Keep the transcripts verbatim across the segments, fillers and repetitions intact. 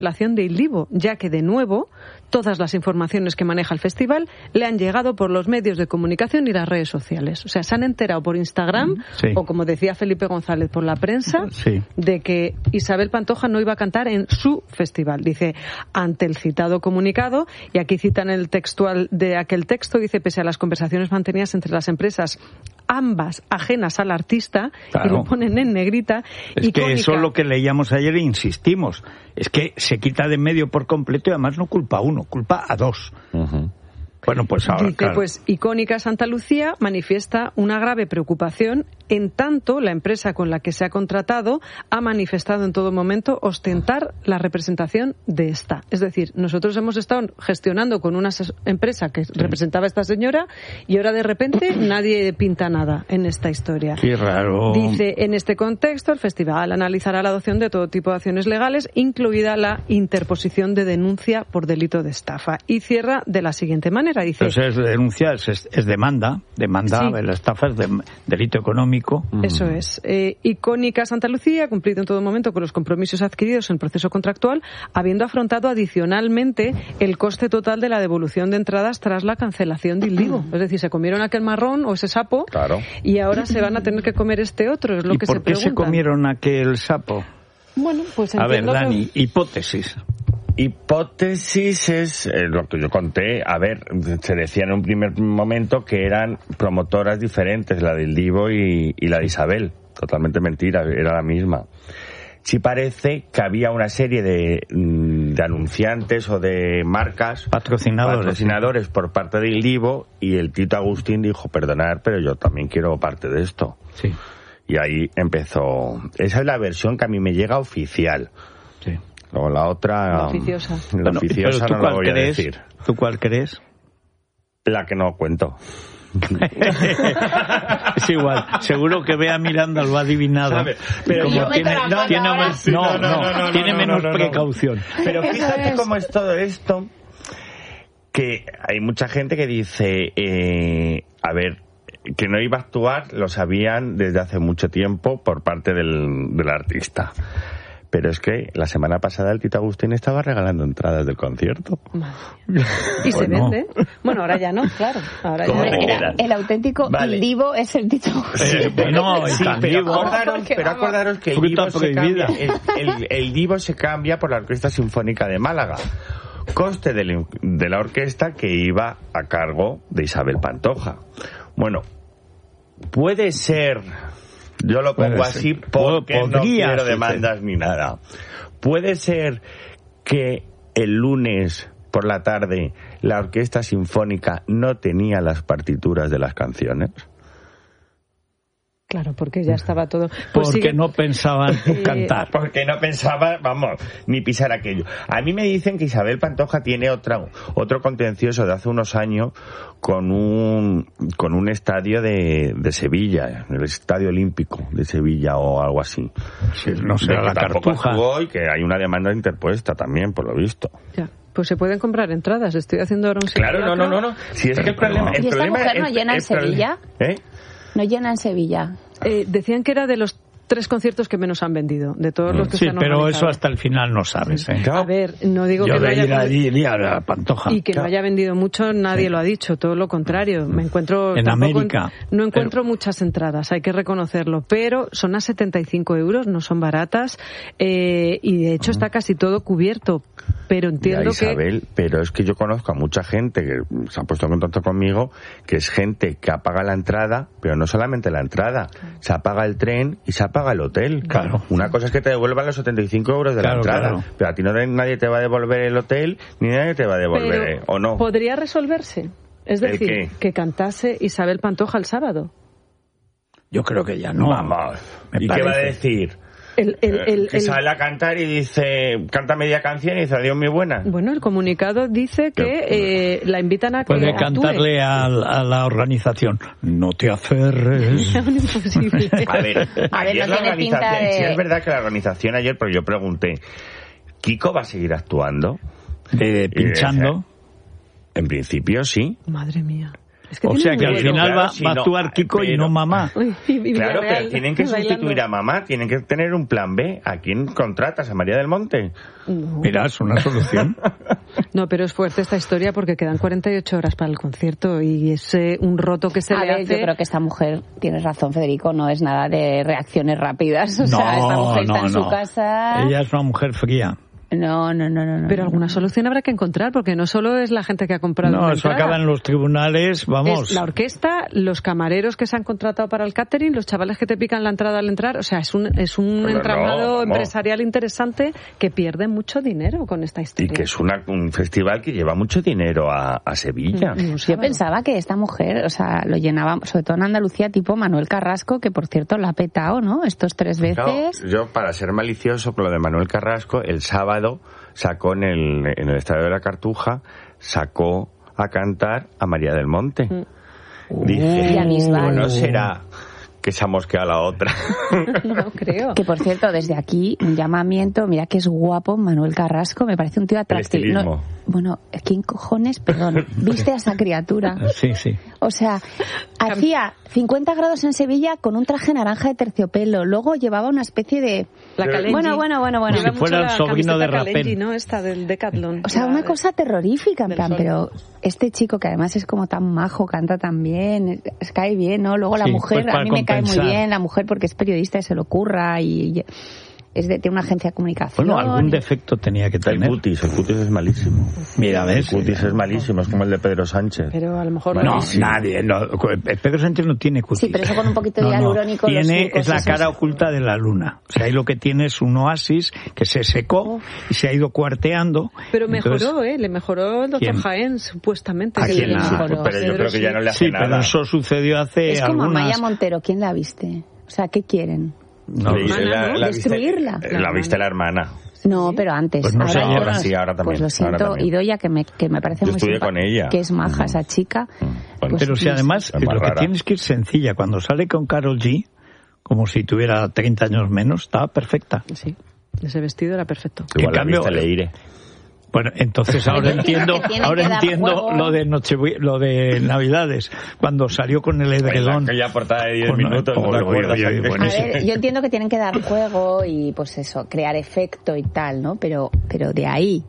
relación de Il Divo, ya que de nuevo todas las informaciones que maneja el festival le han llegado por los medios de comunicación y las redes sociales. O sea, se han enterado por Instagram, sí. o como decía Felipe González, por la prensa, sí. de que Isabel Pantoja no iba a cantar en su festival. Dice, ante el citado comunicado, y aquí citan el textual de aquel texto, dice, pese a las conversaciones mantenidas entre las empresas, ambas ajenas al artista, claro. y lo ponen en negrita. Es icónica. Que eso es lo que leíamos ayer e insistimos. Es que se quita de en medio por completo y además no culpa a uno, culpa a dos. Uh-huh. Bueno, pues ahora, Dice, claro. pues Icónica Santa Lucía manifiesta una grave preocupación, en tanto la empresa con la que se ha contratado ha manifestado en todo momento ostentar la representación de esta. Es decir, nosotros hemos estado gestionando con una empresa que sí. representaba a esta señora y ahora de repente nadie pinta nada en esta historia. Qué raro. Dice, en este contexto el festival analizará la adopción de todo tipo de acciones legales, incluida la interposición de denuncia por delito de estafa. Y cierra de la siguiente manera. Dice, Entonces es denuncia, es, es demanda, demanda, sí. la estafa es de, delito económico. Eso es. Eh, Icónica Santa Lucía ha cumplido en todo momento con los compromisos adquiridos en el proceso contractual, habiendo afrontado adicionalmente el coste total de la devolución de entradas tras la cancelación de Il Divo. Es decir, se comieron aquel marrón o ese sapo claro. y ahora se van a tener que comer este otro, es lo ¿Y que por se qué preguntan. se comieron aquel sapo? Bueno, pues a ver, Dani, que... hipótesis. Hipótesis es eh, lo que yo conté. A ver, se decía en un primer momento que eran promotoras diferentes, la de Il Divo y, y la de Isabel. Totalmente mentira, era la misma. Sí parece que había una serie de, de anunciantes o de marcas, patrocinadores, patrocinadores por parte de Il Divo, y el Tito Agustín dijo, perdonad, pero yo también quiero parte de esto. Sí. Y ahí empezó. Esa es la versión que a mí me llega oficial. Sí. Luego la otra... La oficiosa. La bueno, oficiosa no la voy crees? a decir. ¿Tú cuál crees? La que no cuento. Es igual, seguro que Bea Miranda lo ha adivinado. ¿Sabe? Pero como tiene, no, tiene, no, más, sí, no, no, no, no, no, no, tiene no, menos no, no, precaución. Pero fíjate es. cómo es todo esto, que hay mucha gente que dice, eh, a ver, que no iba a actuar, lo sabían desde hace mucho tiempo por parte del, del artista. Pero es que la semana pasada el Tito Agustín estaba regalando entradas del concierto. Madre. Y se Bueno. vende. Bueno, ahora ya no, claro. Ahora ¿Cómo ya te no. quedas? El auténtico Vale. Il Divo es el Tito Agustín. Eh, bueno, sí, tan pero vivo. acordaros, Porque pero vamos. acordaros que el Fruta Divo, se cambia, prohibida. el, el, el Divo se cambia por la Orquesta Sinfónica de Málaga. Coste de la, de la orquesta que iba a cargo de Isabel Pantoja. Bueno, puede ser, yo lo pongo Puede así ser. porque no Podría quiero ser. demandas ni nada. Puede ser que el lunes por la tarde la Orquesta Sinfónica no tenía las partituras de las canciones. Claro, porque ya estaba todo... Porque sigue... no pensaban Eh, cantar. Porque no pensaba, vamos, ni pisar aquello. A mí me dicen que Isabel Pantoja tiene otra, otro contencioso de hace unos años con un con un estadio de, de Sevilla, el Estadio Olímpico de Sevilla o algo así. Sí, no será De la que tampoco Cartuja. actuó y que hay una demanda interpuesta también, por lo visto. Ya. Pues se pueden comprar entradas. Estoy haciendo ahora un Claro, no, no, no, no. Si es que el problema... el ¿Y esta problema mujer no es- llena en el proble- Sevilla? ¿Eh? No llena en Sevilla. Eh, decían que era de los tres conciertos que menos han vendido, de todos los que Sí, están pero eso organizados. hasta el final no sabes, ¿eh? A ver, no digo Yo que no de haya ir allí iría a la Pantoja. y que no haya vendido mucho, nadie lo ha dicho, todo lo contrario. Me encuentro En tampoco América. no encuentro Pero- muchas entradas, hay que reconocerlo, pero son a setenta y cinco euros, no son baratas, eh, y de hecho está casi todo cubierto. Pero entiendo Ya, Isabel, que... pero es que yo conozco a mucha gente que se ha puesto en contacto conmigo, que es gente que apaga la entrada, pero no solamente la entrada, se apaga el tren y se apaga el hotel. Claro. Una cosa es que te devuelvan los setenta y cinco euros de Claro, la entrada, claro. pero a ti no, nadie te va a devolver el hotel, ni nadie te va a devolver, Pero eh, ¿o no? podría resolverse. Es ¿El decir, qué? que cantase Isabel Pantoja el sábado. Yo creo que ya no. Vamos. Me ¿Y qué va a parece. decir? El, el, el, que el- sale a cantar y dice, canta media canción y dice, adiós mi buena. Bueno, el comunicado dice que Pero- eh, la invitan a que Puede actúe. cantarle a, a la organización, no te aferres. Un imposible. A ver, A ver, ayer no la tiene pinta organización, de- sí es verdad que la organización ayer, pero yo pregunté, ¿Kiko va a seguir actuando? De, pinchando. En principio sí. Madre mía. Es que o sea que al bueno. final Claro, va, si va a no, actuar Kiko pero, y no mamá. Uy, y, y Claro, Villarreal, pero tienen que bailando. sustituir a mamá, tienen que tener un plan B. ¿A quién contratas? ¿A María del Monte? No. Mira, es una solución. No, pero es fuerte esta historia porque quedan cuarenta y ocho horas para el concierto y es eh, un roto que se A le ver, hace. yo creo que esta mujer, tienes razón, Federico, no es nada de reacciones rápidas. O No, sea, esta mujer no, está en no. su casa. Ella es una mujer fría. No, no, no, no. no Pero no, alguna no. solución habrá que encontrar porque no solo es la gente que ha comprado No, una eso entrada. acaba en los tribunales, vamos. Es la orquesta, los camareros que se han contratado para el catering, los chavales que te pican la entrada al entrar. O sea, es un, es un Pero entramado no, no. empresarial interesante que pierde mucho dinero con esta Y historia. que es una, un festival que lleva mucho dinero a, a Sevilla. Mm, un Yo sábado. pensaba que esta mujer, o sea, lo llenaba, sobre todo en Andalucía, tipo Manuel Carrasco, que por cierto la ha petado, ¿no? Estos tres veces. No, yo, para ser malicioso con lo de Manuel Carrasco, el sábado sacó en el, en el Estadio de la Cartuja, sacó a cantar a María del Monte. Mm. Dice, Y a Bisbal. no será que se ha mosqueado la otra. No creo. Que por cierto, desde aquí, un llamamiento, mira que es guapo Manuel Carrasco, me parece un tío atractivo. estilismo. No, bueno, ¿quién cojones? Perdón, viste a esa criatura. Sí, sí. O sea, hacía cincuenta grados en Sevilla con un traje naranja de terciopelo, luego llevaba una especie de... La Kalenji. Bueno, bueno, bueno, bueno. Lleva Si fuera mucho el la sobrino de camiseta Kalenji, Rapel. ¿no? Esta del Decathlon. O sea, La una de- cosa terrorífica, en del plan, sol. pero este chico que además es como tan majo, canta tan bien, es- cae bien, ¿no? Luego la Sí, mujer, pues para a mí me cae muy compensar. bien, la mujer porque es periodista y se lo curra y, y es de, tiene una agencia de comunicación. Bueno, algún defecto tenía que El tener. cutis, el cutis es malísimo. Mira, El ¿ves? cutis es malísimo, es como el de Pedro Sánchez. Pero a lo mejor... No, Sí. nadie. No, Pedro Sánchez no tiene cutis. Sí, pero eso con un poquito de No, no. hialurónico, los Tiene, surcos es la esos. cara oculta de la luna. O sea, ahí lo que tiene es un oasis que se secó y se ha ido cuarteando. Pero mejoró, Entonces, ¿eh? Le mejoró el doctor ¿quién? Jaén, supuestamente. ¿A que quién le la- mejoró. Pero yo Pedro creo que ya sí. no le hace Sí, nada. pero eso sucedió hace Es como algunas... Amaya Montero, ¿quién la viste? O sea, ¿qué quieren? No, Sí, lo sé. hermana, ¿no? Destruirla. Viste, la viste la hermana. No, pero antes. Pues no sé, yo ahora no- sí, ahora también, Pues lo ahora siento, también. Idoia, que me, que me parece Yo muy estudié simpa- con ella. que es maja Ujú. esa chica. Bueno, Pues Pero si sí, además es más lo que rara. tienes que ir sencilla. Cuando sale con Karol G, como si tuviera treinta años menos, estaba perfecta. Sí, ese vestido era perfecto. igual en la cambio- viste Leire. Bueno, entonces ahora entiendo, Que tiene ahora que dar entiendo juego. lo de noche, lo de Navidades, cuando salió con el edredón. Aquella portada de diez Con- minutos, ¿no te Oye, acuerdas? oye, oye, A buenísimo. ver, yo entiendo que tienen que dar juego y pues eso, crear efecto y tal, ¿no? Pero, pero de ahí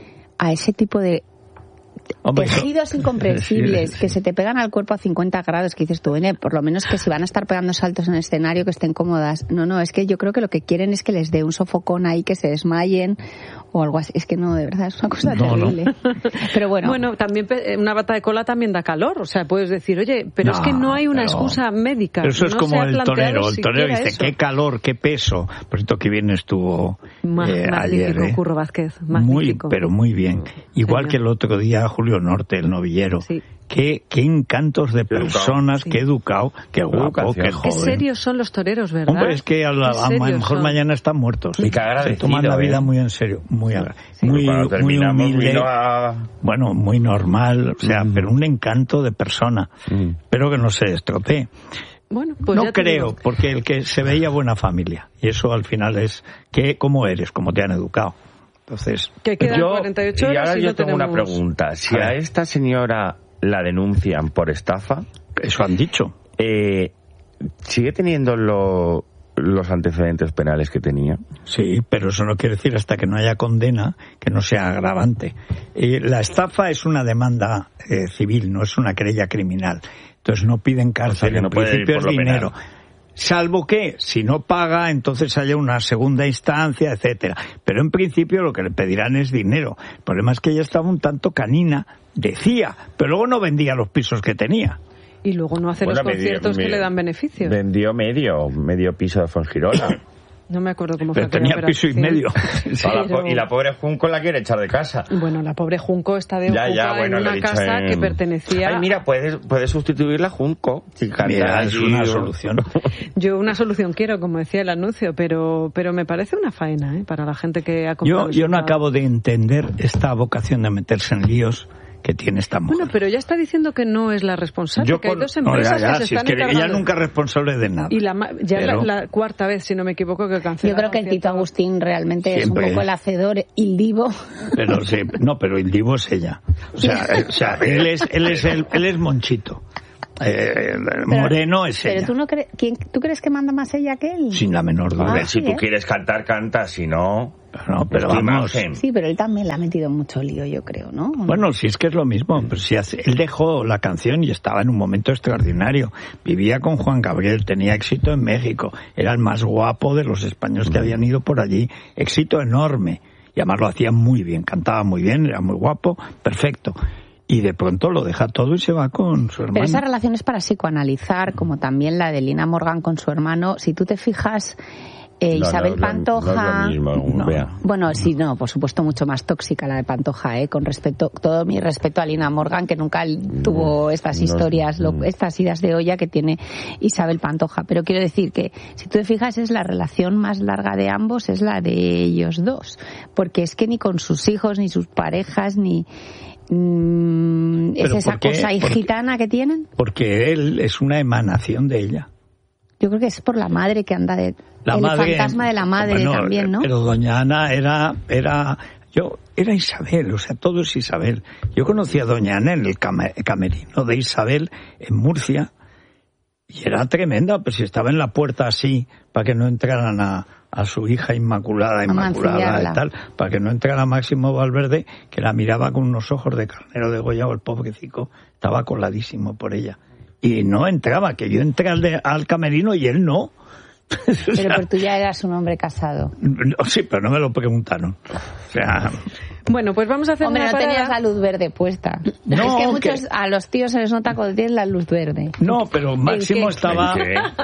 a ese tipo de Hombre, eso- tejidos incomprensibles Sí, sí. que se te pegan al cuerpo a cincuenta grados, que dices tú, "Oye, por lo menos que si van a estar pegando saltos en el escenario que estén cómodas". No, no, es que yo creo que lo que quieren es que les dé un sofocón ahí, que se desmayen o algo así. Es que no, de verdad, es una cosa No, no. terrible. Pero bueno, Bueno, también pe- una bata de cola también da calor. O sea, puedes decir, oye, pero No, es que no hay una pero- excusa médica. Pero eso es No se como ha el planteado torero. El torero siquiera dice, eso. qué calor, qué peso. Por cierto, que bien estuvo Ma- eh, magnífico, ayer. ¿eh? Curro Vázquez. Muy, Magnífico. pero muy bien. Igual Señor. que el otro día Julio Norte, el novillero. Sí. Qué, qué encantos de educado. personas, Sí. qué educado, qué guapo, qué Qué joven. Qué serios son los toreros, ¿verdad? Hombre, es que a, la- Qué a lo serios mejor son. mañana están muertos. Y qué Se agradecido, toman la vida ¿eh? muy en serio, muy, agra- Sí, muy, cuando muy terminamos humilde, vino a... bueno, muy normal, o sea, Mm. pero un encanto de persona. Mm. Espero que no se estropee. Bueno, pues no ya te creo, digo. porque el que se veía buena familia, y eso al final es que cómo eres, cómo te han educado. Entonces, Que quedan Yo- cuarenta y ocho y horas ahora y yo no tengo una tenemos- pregunta. Si A a ver. esta señora la denuncian por estafa, eso han dicho. eh, ¿sigue teniendo lo- los antecedentes penales que tenía? Sí, pero eso no quiere decir hasta que no haya condena que no sea agravante. Eh, la estafa es una demanda eh, civil, no es una querella criminal. Entonces no piden cárcel, que no en puede ir principio por es lo dinero. penal. Salvo que, si no paga, entonces haya una segunda instancia, etcétera. Pero en principio lo que le pedirán es dinero. El problema es que ella estaba un tanto canina, decía, pero luego no vendía los pisos que tenía. Y luego no hace Bueno, los me di- conciertos me- que le dan beneficios. Vendió medio, medio piso de Fuengirola. No me acuerdo cómo Pero fue tenía aquella piso y operación. medio. Sí, A la po- pero- Y la pobre Junco la quiere echar de casa. Bueno, la pobre Junco está de Ya, ocupa ya, bueno, en le he una dicho casa en- que pertenecía... Ay, mira, puedes, puedes sustituirla a Junco. Si canta Mira, es allí, una o- solución. Yo una solución quiero, como decía el anuncio, pero pero me parece una faena, ¿eh? Para la gente que ha comprado... Yo, yo no esa- acabo de entender esta vocación de meterse en líos que tiene esta mujer. Bueno, pero ya está diciendo que no es la responsable, Yo que hay con- dos No, empresas ya, ya, que se si es están que ella encargando. nunca es responsable de nada. Y la, ma- ya Pero- la, la cuarta vez, si no me equivoco, que cancela. yo creo que el Tito Agustín realmente Siempre. es un poco el hacedor, el divo. Pero sí, no, pero el divo es ella. O sea, eh, o sea él es, él es el, él es Monchito. eh, Moreno es pero ella. Pero tú no crees, ¿quién, ¿tú crees que manda más ella que él? Sin la menor duda. Ah, si sí, tú ¿eh? quieres cantar, canta, si no... No, pero vamos. Sí, pero él también le ha metido mucho lío, yo creo, ¿no? Bueno, sí, es que es lo mismo. Pero si hace, él dejó la canción y estaba en un momento extraordinario. Vivía con Juan Gabriel, tenía éxito en México. Era el más guapo de los españoles que habían ido por allí. Éxito enorme. Y además lo hacía muy bien, cantaba muy bien, era muy guapo, perfecto. Y de pronto lo deja todo y se va con su hermano. Pero esa relación es para psicoanalizar, como también la de Lina Morgan con su hermano. Si tú te fijas... Eh, no, Isabel no, Pantoja... No es lo mismo, no. Bea. Bueno, sí, no, por supuesto mucho más tóxica la de Pantoja, ¿eh? Con respecto, todo mi respeto a Lina Morgan, que nunca tuvo estas no, historias, no. Lo, estas idas de olla que tiene Isabel Pantoja. Pero quiero decir que, si tú te fijas, es la relación más larga de ambos, es la de ellos dos. Porque es que ni con sus hijos, ni sus parejas, ni... Mmm, es esa cosa gitana que tienen. Porque él es una emanación de ella. Yo creo que es por la madre que anda de... La el madre, fantasma de la madre bueno, también, ¿no? Pero doña Ana era... era yo era Isabel, o sea, todo es Isabel. Yo conocí a doña Ana en el camerino de Isabel, en Murcia, y era tremenda, pues si estaba en la puerta así, para que no entraran a, a su hija Inmaculada, Inmaculada y tal, para que no entrara Máximo Valverde, que la miraba con unos ojos de carnero degollado, el pobrecito, estaba coladísimo por ella. Y no entraba, que yo entré al, de, al camerino y él no. Pero, o sea, pero tú ya eras un hombre casado. No, sí, pero no me lo preguntaron. O sea... Bueno, pues vamos a hacer Hombre, una no parada. tenías la luz verde puesta. No, es que, muchos, que... a los tíos se les nota cuando tienen la luz verde. No, pero Máximo estaba...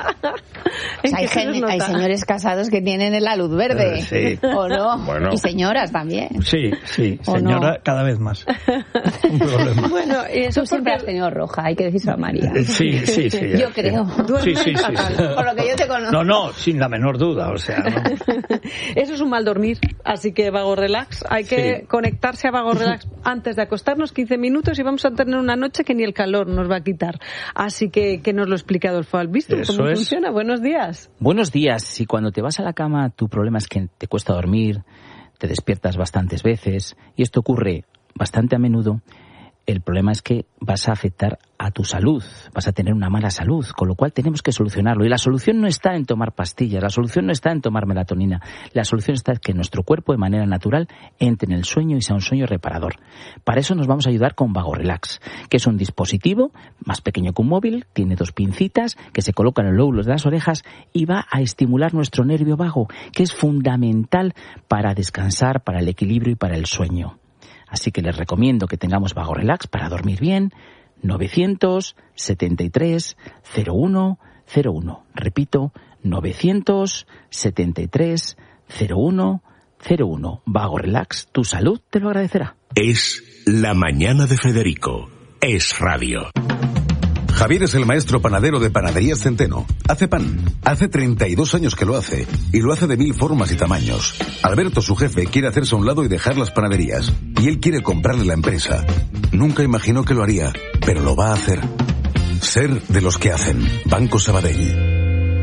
O sea, hay, gen... hay señores casados que tienen la luz verde. Sí. ¿O no? Bueno. Y señoras también. Sí, sí, señora, no? Cada vez más. Un problema. Bueno, y eso tú siempre porque... has tenido roja, hay que decirlo a María. Sí, sí, sí. Yo sí. creo. Sí, sí, sí, sí. Por lo que yo te conozco. No, no, sin la menor duda, o sea, no. Eso es un mal dormir, así que Vago Relax, hay que sí. conectarse a Vago Relax antes de acostarnos quince minutos y vamos a tener una noche que ni el calor nos va a quitar. Así que que nos lo explica Adolfo Albiston, cómo es. funciona. Buenos días. Buenos días. Si cuando te vas a la cama tu problema es que te cuesta dormir, te despiertas bastantes veces y esto ocurre bastante a menudo, el problema es que vas a afectar a tu salud, vas a tener una mala salud, con lo cual tenemos que solucionarlo. Y la solución no está en tomar pastillas, la solución no está en tomar melatonina, la solución está en que nuestro cuerpo de manera natural entre en el sueño y sea un sueño reparador. Para eso nos vamos a ayudar con Vago Relax, que es un dispositivo más pequeño que un móvil, tiene dos pincitas que se colocan en los lóbulos de las orejas y va a estimular nuestro nervio vago, que es fundamental para descansar, para el equilibrio y para el sueño. Así que les recomiendo que tengamos Vago Relax para dormir bien. novecientos setenta y tres cero uno cero uno. Repito, novecientos setenta y tres cero uno cero uno. Vago Relax, tu salud te lo agradecerá. Es La Mañana de Federico. Es radio. Javier es el maestro panadero de Panaderías Centeno. Hace pan. Hace treinta y dos años que lo hace. Y lo hace de mil formas y tamaños. Alberto, su jefe, quiere hacerse a un lado y dejar las panaderías. Y él quiere comprarle la empresa. Nunca imaginó que lo haría, pero lo va a hacer. Ser de los que hacen. Banco Sabadell.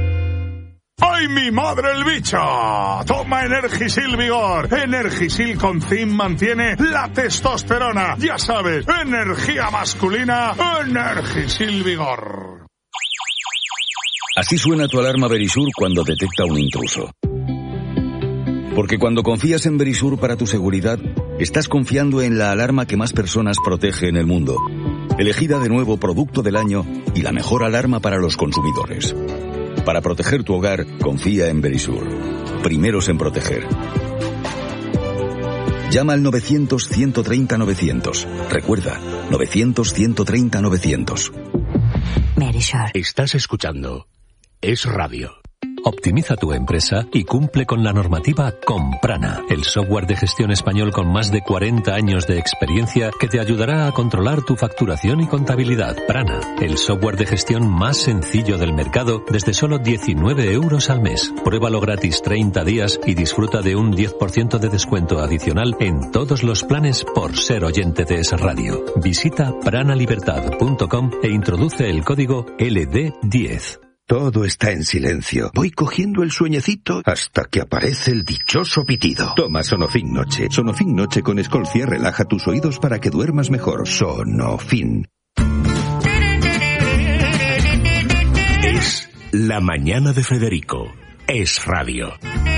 ¡Ay, mi madre el bicho! Toma Energisil Vigor. Energisil con zinc mantiene la testosterona. Ya sabes, energía masculina, Energisil Vigor. Así suena tu alarma Verisur cuando detecta un intruso. Porque cuando confías en Verisur para tu seguridad, estás confiando en la alarma que más personas protege en el mundo. Elegida de nuevo producto del año y la mejor alarma para los consumidores. Para proteger tu hogar, confía en Verisur. Primeros en proteger. Llama al novecientos ciento treinta novecientos. Recuerda, novecientos ciento treinta novecientos. Verisur. Estás escuchando Es Radio. Optimiza tu empresa y cumple con la normativa Comprana, el software de gestión español con más de cuarenta años de experiencia que te ayudará a controlar tu facturación y contabilidad. Prana, el software de gestión más sencillo del mercado desde solo diecinueve euros al mes. Pruébalo gratis treinta días y disfruta de un diez por ciento de descuento adicional en todos los planes por ser oyente de Es Radio. Visita prana libertad punto com e introduce el código L D diez. Todo está en silencio. Voy cogiendo el sueñecito hasta que aparece el dichoso pitido. Toma Sonofin Noche. Sonofin Noche con Escolcia relaja tus oídos para que duermas mejor. Sonofin. La mañana de Federico. Es radio.